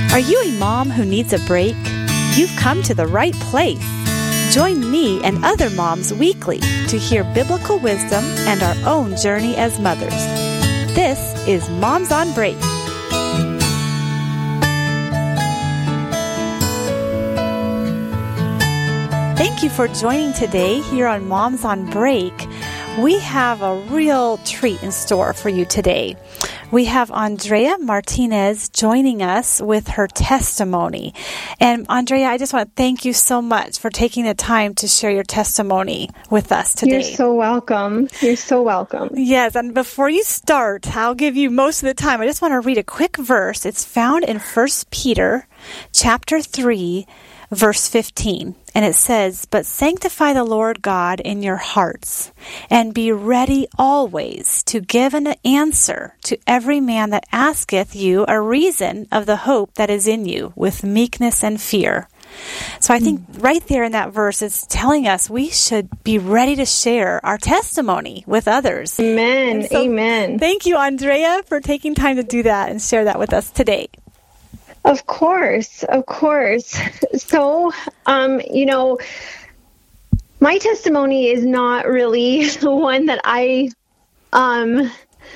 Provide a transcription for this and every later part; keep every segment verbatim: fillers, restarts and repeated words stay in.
Are you a mom who needs a break? You've come to the right place. Join me and other moms weekly to hear biblical wisdom and our own journey as mothers. This is Moms on Break. Thank you for joining today here on Moms on Break. We have a real treat in store for you today. We have Andrea Martinez joining us with her testimony. And Andrea, I just want to thank you so much for taking the time to share your testimony with us today. You're so welcome. You're so welcome. Yes, and before you start, I'll give you most of the time. I just want to read a quick verse. It's found in First Peter chapter three, verse fifteen. And it says, "But sanctify the Lord God in your hearts, and be ready always to give an answer to every man that asketh you a reason of the hope that is in you, with meekness and fear." So I think right there in that verse, it's telling us we should be ready to share our testimony with others. Amen. So Amen. Thank you, Andrea, for taking time to do that and share that with us today. Of course, of course. So, um, you know, my testimony is not really one that I um,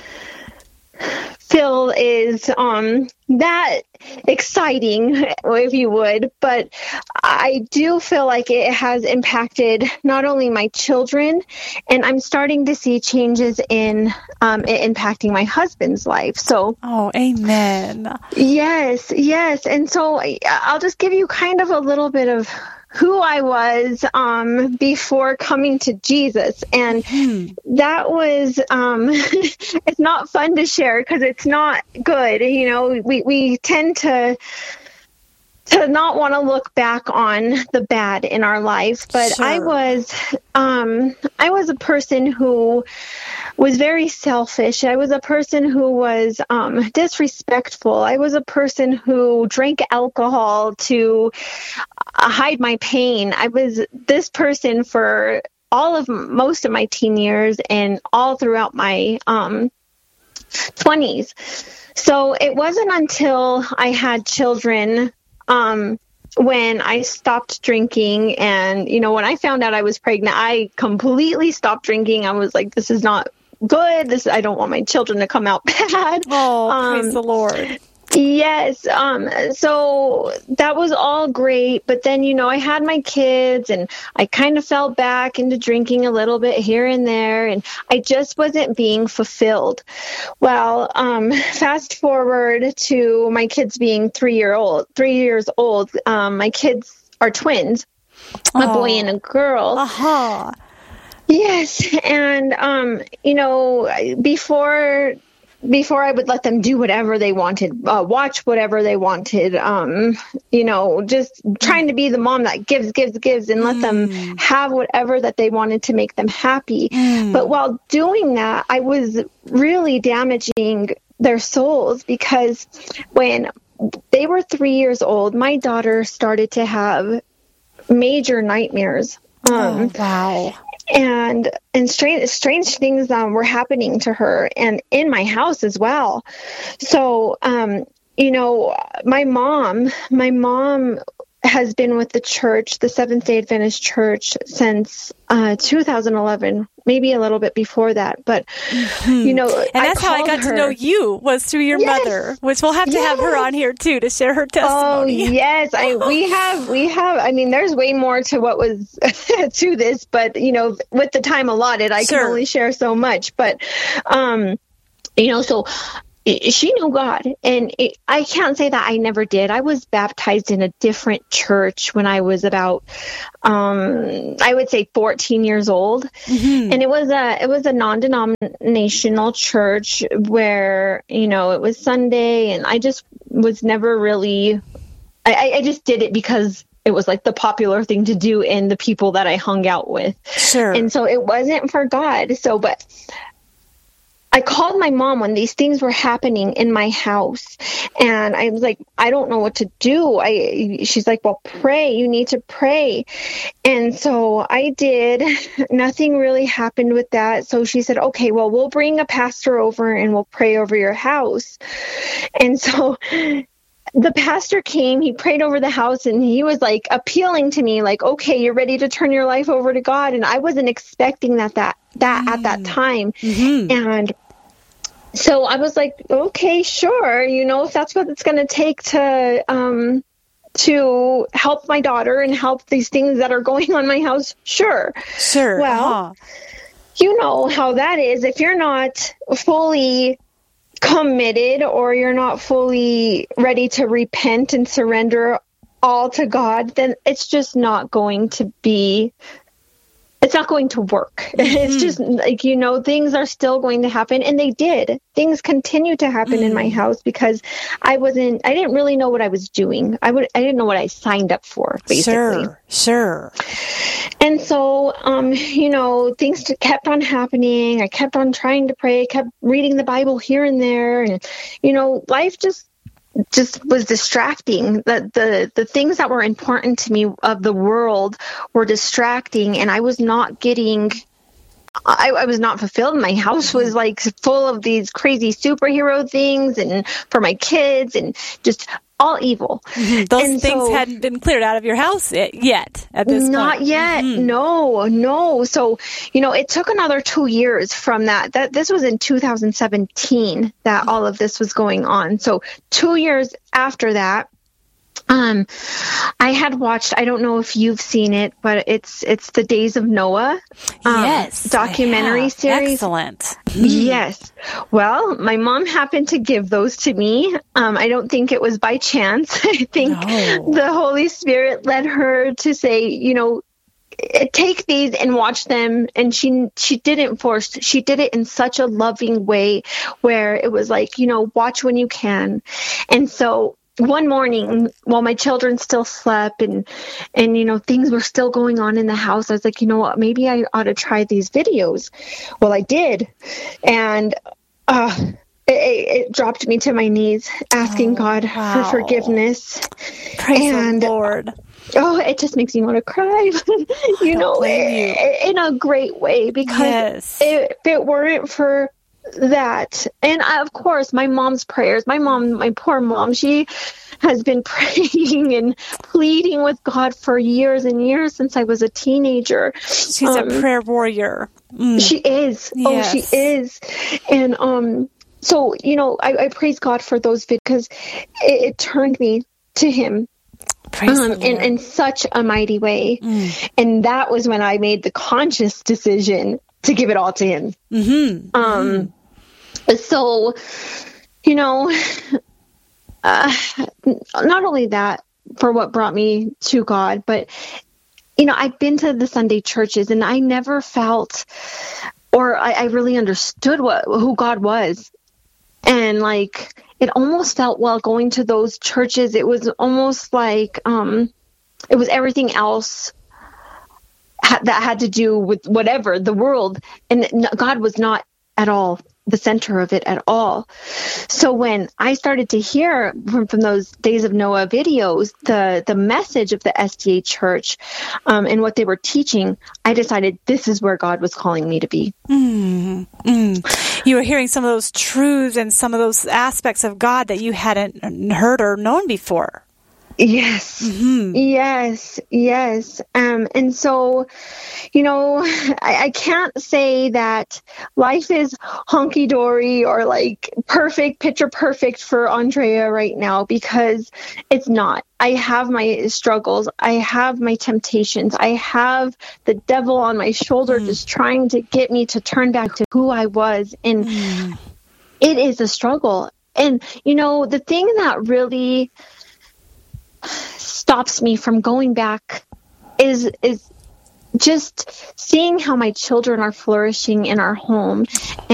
feel is um, that exciting, if you would, but I do feel like it has impacted not only my children, and I'm starting to see changes in um, it impacting my husband's life. So, oh, amen. Yes, yes. And so I'll just give you kind of a little bit of who I was um, before coming to Jesus. And mm-hmm. that was, um, it's not fun to share because it's not good. You know, we, we tend to to not want to look back on the bad in our life. But sure. I was, um, I was a person who was very selfish. I was a person who was um, disrespectful. I was a person who drank alcohol to uh, hide my pain. I was this person for all of most of my teen years and all throughout my um, twenties. So it wasn't until I had children um, when I stopped drinking. And, you know, when I found out I was pregnant, I completely stopped drinking. I was like, this is not good. This, I don't want my children to come out bad. Oh, um, praise the Lord. Yes. Um, so that was all great. But then, you know, I had my kids and I kind of fell back into drinking a little bit here and there. And I just wasn't being fulfilled. Well, um, fast forward to my kids being three year old, three years old. Um, my kids are twins, a oh. boy and a girl. Uh-huh. Yes. And, um, you know, before, before I would let them do whatever they wanted, uh, watch whatever they wanted, um, you know, just trying to be the mom that gives, gives, gives and let mm. them have whatever that they wanted to make them happy. Mm. But while doing that, I was really damaging their souls because when they were three years old, my daughter started to have major nightmares. Um, oh, wow. And and strange strange things um, were happening to her and in my house as well. So, um, you know, my mom, my mom has been with the church, the Seventh-day Adventist Church, since uh, two thousand eleven, maybe a little bit before that. But, mm-hmm. you know, and that's I how I got her. to know you was through your yes. mother, which we'll have to yes. have her on here too to share her testimony. Oh yes, I we have we have. I mean, there's way more to what was to this, but you know, with the time allotted, I sure. can only share so much. But, um, you know, so. She knew God, and it, I can't say that I never did. I was baptized in a different church when I was about, um, I would say fourteen years old, mm-hmm. and it was a it was a non-denominational church where, you know, it was Sunday, and I just was never really, I, I just did it because it was like the popular thing to do in the people that I hung out with, sure, and so it wasn't for God. So, but. I called my mom when these things were happening in my house, and I was like, I don't know what to do. I, she's like, well, pray. You need to pray. And so I did. Nothing really happened with that. So she said, okay, well, we'll bring a pastor over and we'll pray over your house. And so the pastor came, he prayed over the house, and he was like appealing to me, like, okay, you're ready to turn your life over to God. And I wasn't expecting that, that, that mm. at that time. Mm-hmm. And so I was like, okay, sure. You know, if that's what it's going to take to, um, to help my daughter and help these things that are going on in my house, sure. Sure. Well, uh-huh. you know how that is. If you're not fully committed or you're not fully ready to repent and surrender all to God, then it's just not going to be, it's not going to work. Mm-hmm. It's just like, you know, things are still going to happen. And they did. Things continue to happen mm. in my house because I wasn't, I didn't really know what I was doing. I would, I didn't know what I signed up for, basically. Sure, sure. And so, um, you know, things kept on happening. I kept on trying to pray, kept reading the Bible here and there. And, you know, life just just was distracting. The, the the things that were important to me of the world were distracting, and I was not getting, I, I was not fulfilled. My house was like full of these crazy superhero things and for my kids and just all evil. Mm-hmm. Those and things so, hadn't been cleared out of your house yet at this not point. Not yet. Mm-hmm. No, no. So, you know, it took another two years from that. That this was in two thousand seventeen that all of this was going on. So two years after that, um, I had watched, I don't know if you've seen it, but it's, it's the Days of Noah. Um, yes. Documentary series. Excellent. Mm. Yes. Well, my mom happened to give those to me. Um, I don't think it was by chance. I think no. the Holy Spirit led her to say, you know, take these and watch them. And she, she didn't force, she did it in such a loving way where it was like, you know, watch when you can. And so one morning while my children still slept and, and, you know, things were still going on in the house, I was like, you know what, maybe I ought to try these videos. Well, I did. And, uh, it, it dropped me to my knees asking oh, God wow. for forgiveness. Praise and, the Lord. Oh, it just makes me want to cry, you know, it, in a great way, because yes. if it weren't for that, and I, of course, my mom's prayers, my mom, my poor mom, she has been praying and pleading with God for years and years since I was a teenager. She's um, a prayer warrior. Mm. She is. Yes. Oh, she is. And um, so, you know, I, I praise God for those videos because it, it turned me to Him. Um, in, in such a mighty way. Mm. And that was when I made the conscious decision to give it all to Him. Mm-hmm. Um, mm-hmm. So, you know, uh, not only that for what brought me to God, but, you know, I've been to the Sunday churches and I never felt, or I, I really understood what, who God was. And like, it almost felt, while going to those churches, it was almost like um, it was everything else ha- that had to do with whatever, the world. And God was not at all the center of it at all. So when I started to hear from, from those Days of Noah videos, the, the message of the S D A church um, and what they were teaching, I decided this is where God was calling me to be. Mm, mm. You were hearing some of those truths and some of those aspects of God that you hadn't heard or known before. Yes, mm-hmm. yes, yes. Um, and so, you know, I, I can't say that life is honky-dory or like perfect, picture perfect for Andrea right now, because it's not. I have my struggles. I have my temptations. I have the devil on my shoulder mm. just trying to get me to turn back to who I was. And mm. it is a struggle. And, you know, the thing that really stops me from going back is is just seeing how my children are flourishing in our home.